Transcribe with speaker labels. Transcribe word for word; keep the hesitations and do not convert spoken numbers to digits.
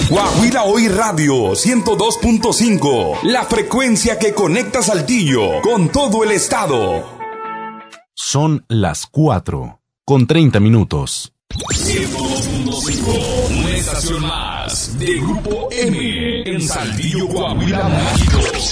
Speaker 1: Guaguila Hoy Radio ciento dos punto cinco, la frecuencia que conecta Saltillo con todo el estado.
Speaker 2: Son las cuatro con treinta minutos.
Speaker 1: ciento dos punto cinco, una estación más de Grupo M en Saltillo, Coahuila, México.